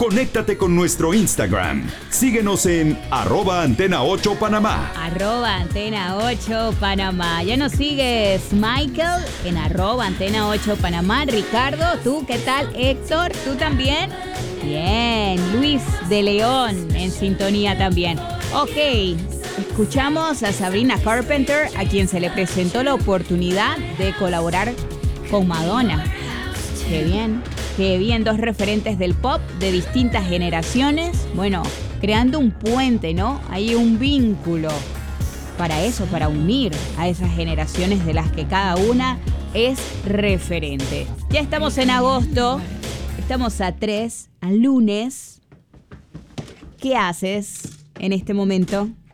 Conéctate con nuestro Instagram. Síguenos en @Antena8Panamá. @Antena8Panamá. Ya nos sigues, Michael, en @Antena8Panamá. Ricardo, ¿tú qué tal? Héctor, ¿tú también? Bien. Luis de León, en sintonía también. Ok, escuchamos a Sabrina Carpenter, a quien se le presentó la oportunidad de colaborar con Madonna. Qué bien, qué bien. Dos referentes del pop de distintas generaciones. Bueno, creando un puente, ¿no? Hay un vínculo para eso, para unir a esas generaciones de las que cada una es referente. Ya estamos en agosto, estamos a 3, al lunes. ¿Qué haces en este momento?